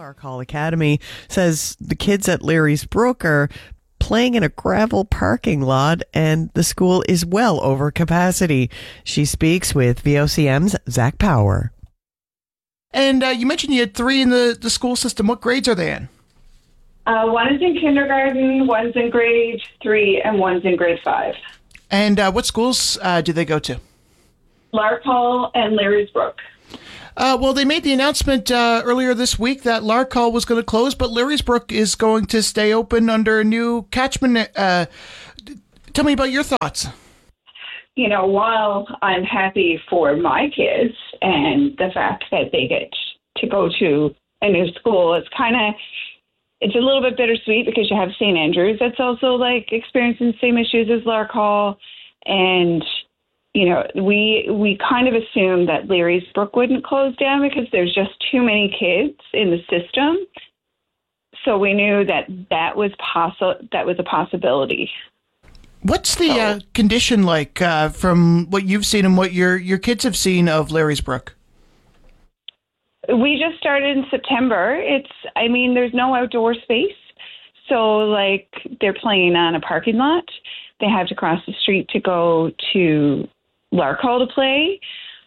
Lark Hall Academy says the kids at Larry's Brook are playing in a gravel parking lot and the school is well over capacity. She speaks with VOCM's Zach Power. And you mentioned you had 3 in the school system. What grades are they in? One is in kindergarten, one's in grade 3, and one's in grade 5. And what schools do they go to? Lark Hall and Larry's Brook. Well, they made the announcement earlier this week that Lark Hall was going to close, but Larry's Brook is going to stay open under a new catchment. Tell me about your thoughts. You know, while I'm happy for my kids and the fact that they get to go to a new school, it's a little bit bittersweet because you have St. Andrews that's also like experiencing the same issues as Lark Hall. And, you know, we kind of assumed that Larry's Brook wouldn't close down because there's just too many kids in the system. So we knew that was a possibility. What's the condition like from what you've seen and what your kids have seen of Larry's Brook? We just started in September. There's no outdoor space. So, like, they're playing on a parking lot. They have to cross the street to go to Lark Hall to play.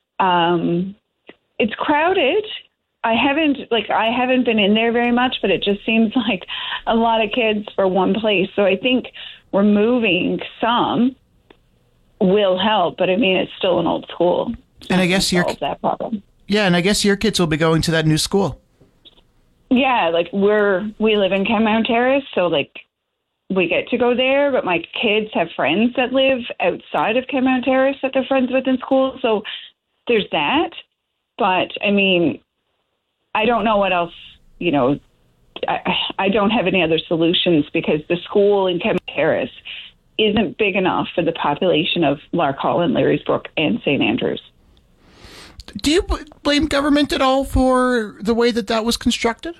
It's crowded. I haven't been in there very much, but it just seems like a lot of kids for one place. So I think removing some will help, but it's still an old school. And I guess that problem. Yeah, and I guess your kids will be going to that new school. Yeah, like we live in Kenmount Terrace, so like we get to go there, but my kids have friends that live outside of Kenmount Terrace that they're friends with in school, so there's that. But I don't know what else, I don't have any other solutions because the school in Kenmount Terrace isn't big enough for the population of Lark Hall and Larry's Brook and St. Andrews. Do you blame government at all for the way that was constructed?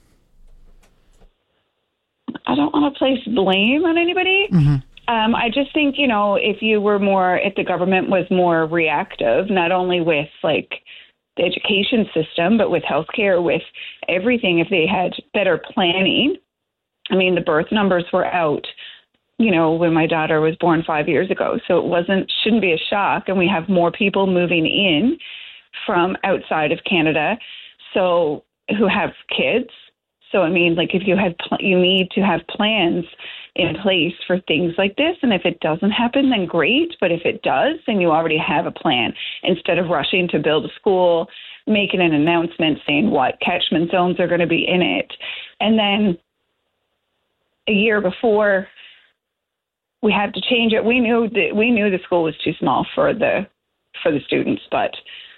I don't want to place blame on anybody. Mm-hmm. I just think, if the government was more reactive, not only with like the education system, but with healthcare, with everything, if they had better planning. The birth numbers were out, when my daughter was born 5 years ago. So shouldn't be a shock. And we have more people moving in from outside of Canada, so who have kids. So if you need to have plans in place for things like this, and if it doesn't happen, then great. But if it does, then you already have a plan instead of rushing to build a school, making an announcement saying what catchment zones are going to be in it, and then a year before we had to change it. We knew the school was too small for the students, but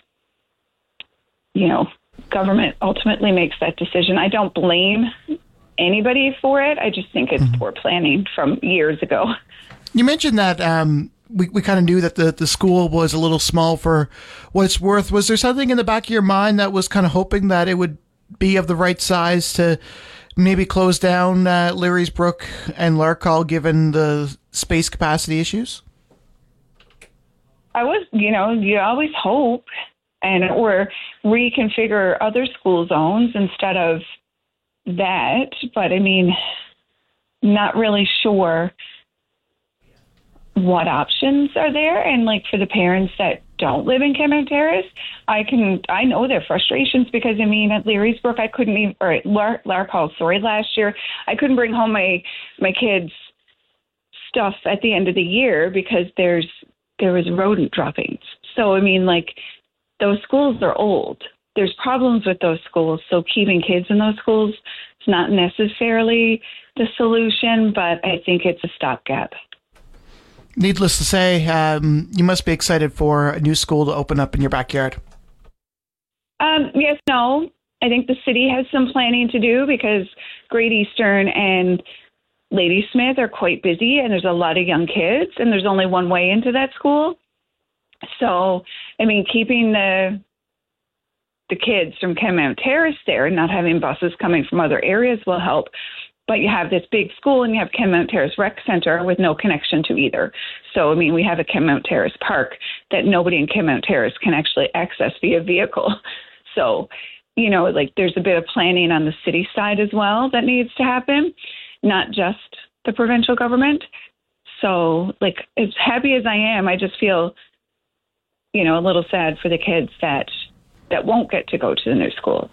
government ultimately makes that decision. I don't blame anybody for it. I just think it's poor planning from years ago. You mentioned that we kind of knew that the school was a little small for what it's worth. Was there something in the back of your mind that was kind of hoping that it would be of the right size to maybe close down Larry's Brook and Lark Hall given the space capacity issues? You always hope. Or reconfigure other school zones instead of that. But not really sure what options are there. And like for the parents that don't live in Kenmount Terrace, I know their frustrations because at Larry's Brook I couldn't even, or at Lark Hall, last year I couldn't bring home my kids' stuff at the end of the year because there was rodent droppings. So those schools are old. There's problems with those schools, so keeping kids in those schools is not necessarily the solution, but I think it's a stopgap. Needless to say, you must be excited for a new school to open up in your backyard. Yes, no. I think the city has some planning to do because Great Eastern and Ladysmith are quite busy, and there's a lot of young kids, and there's only one way into that school. So, keeping the kids from Kenmount Terrace there and not having buses coming from other areas will help. But you have this big school and you have Kenmount Terrace Rec Center with no connection to either. So, we have a Kenmount Terrace Park that nobody in Kenmount Terrace can actually access via vehicle. So, like there's a bit of planning on the city side as well that needs to happen, not just the provincial government. So, like, as happy as I am, I just feel, a little sad for the kids that won't get to go to the new school.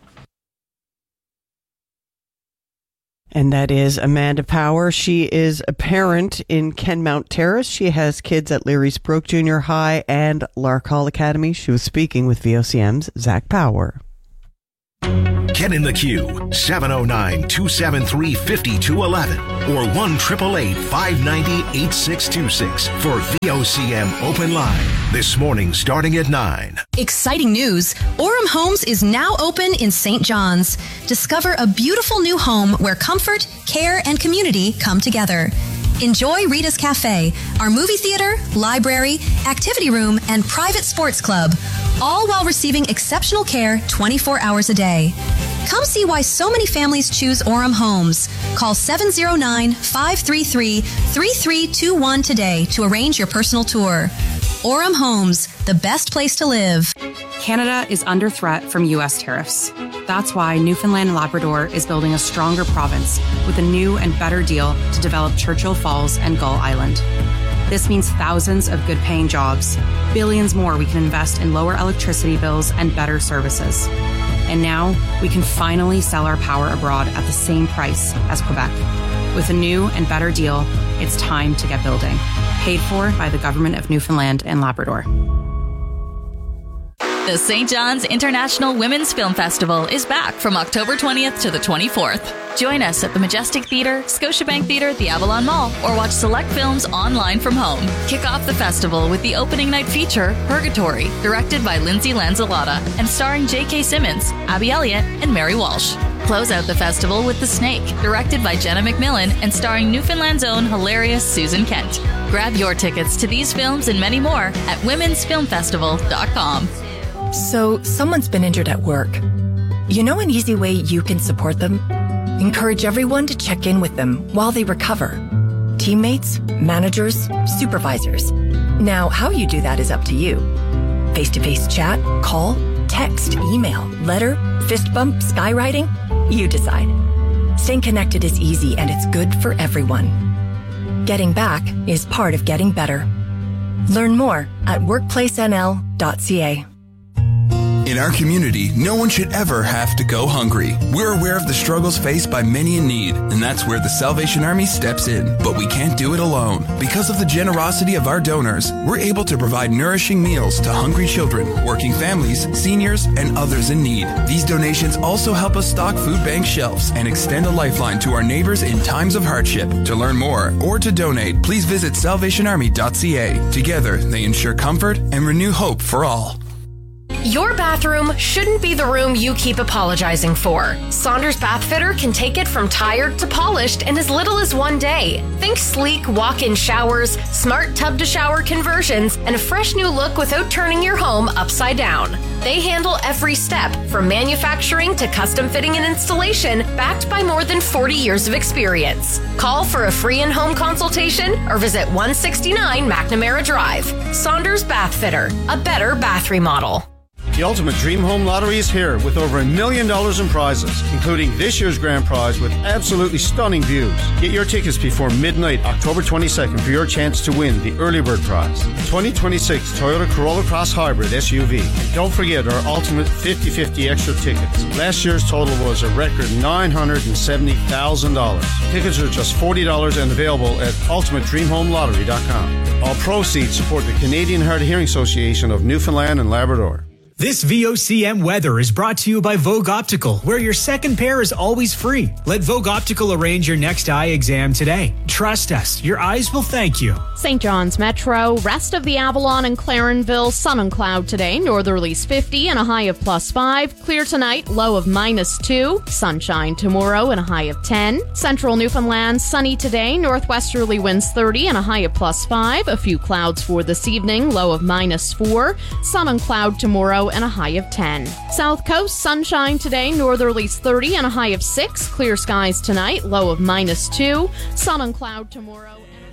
And that is Amanda Power. She is a parent in Kenmount Terrace. She has kids at Leary's Brook Junior High and Lark Hall Academy. She was speaking with VOCM's Zach Power. Get in the queue, 709-273-5211 or 1-888-590-8626 for VOCM Open Line. This morning starting at 9. Exciting news. Orem Homes is now open in St. John's. Discover a beautiful new home where comfort, care, and community come together. Enjoy Rita's Cafe, our movie theater, library, activity room, and private sports club, all while receiving exceptional care 24 hours a day. Come see why so many families choose Orem Homes. Call 709-533-3321 today to arrange your personal tour. Orem Homes, the best place to live. Canada is under threat from U.S. tariffs. That's why Newfoundland and Labrador is building a stronger province with a new and better deal to develop Churchill Falls and Gull Island. This means thousands of good-paying jobs, billions more we can invest in lower electricity bills and better services. And now we can finally sell our power abroad at the same price as Quebec. With a new and better deal, it's time to get building. Paid for by the Government of Newfoundland and Labrador. The St. John's International Women's Film Festival is back from October 20th to the 24th. Join us at the Majestic Theatre, Scotiabank Theatre, the Avalon Mall, or watch select films online from home. Kick off the festival with the opening night feature, Purgatory, directed by Lindsay Lanzalotta and starring J.K. Simmons, Abby Elliott, and Mary Walsh. Close out the festival with The Snake, directed by Jenna McMillan and starring Newfoundland's own hilarious Susan Kent. Grab your tickets to these films and many more at womensfilmfestival.com. So, someone's been injured at work. You know an easy way you can support them? Encourage everyone to check in with them while they recover. Teammates, managers, supervisors. Now, how you do that is up to you. Face-to-face chat, call, text, email, letter, fist bump, skywriting? You decide. Staying connected is easy and it's good for everyone. Getting back is part of getting better. Learn more at workplacenl.ca. In our community, no one should ever have to go hungry. We're aware of the struggles faced by many in need, and that's where the Salvation Army steps in. But we can't do it alone. Because of the generosity of our donors, we're able to provide nourishing meals to hungry children, working families, seniors, and others in need. These donations also help us stock food bank shelves and extend a lifeline to our neighbors in times of hardship. To learn more or to donate, please visit salvationarmy.ca. Together, they ensure comfort and renew hope for all. Your bathroom shouldn't be the room you keep apologizing for. Saunders Bath Fitter can take it from tired to polished in as little as 1 day. Think sleek walk-in showers, smart tub-to-shower conversions, and a fresh new look without turning your home upside down. They handle every step, from manufacturing to custom fitting and installation, backed by more than 40 years of experience. Call for a free in-home consultation or visit 169 McNamara Drive. Saunders Bath Fitter, a better bath remodel. The Ultimate Dream Home Lottery is here with over $1 million in prizes, including this year's grand prize with absolutely stunning views. Get your tickets before midnight, October 22nd, for your chance to win the early bird prize, the 2026 Toyota Corolla Cross Hybrid SUV. Don't forget our Ultimate 50/50 extra tickets. Last year's total was a record $970,000. Tickets are just $40 and available at ultimatedreamhomelottery.com. All proceeds support the Canadian Hard of Hearing Association of Newfoundland and Labrador. This VOCM weather is brought to you by Vogue Optical, where your second pair is always free. Let Vogue Optical arrange your next eye exam today. Trust us, your eyes will thank you. St. John's Metro, rest of the Avalon and Clarenville, sun and cloud today, northerlies 50 and a high of +5. Clear tonight, low of -2. Sunshine tomorrow and a high of 10. Central Newfoundland, sunny today, northwesterly winds 30 and a high of +5. A few clouds for this evening, low of -4. Sun and cloud tomorrow and a high of 10. South Coast, sunshine today, northerlies 30 and a high of 6. Clear skies tonight, low of -2. Sun and cloud tomorrow.